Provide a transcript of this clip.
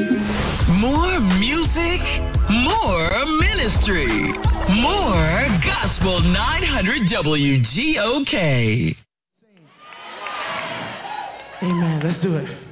More music, more ministry, more Gospel 900 WGOK. Amen. Let's do it.